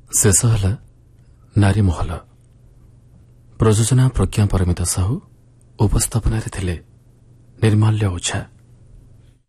ଶେଷ ହେଲା ନାରୀ ମହଲ। ପ୍ରଯୋଜନା ପ୍ରଜ୍ଞା ପରମିତା ସାହୁ, ଉପସ୍ଥାପନାରେ ଥିଲେ ନିର୍ମାଲ୍ୟ ଓଝା।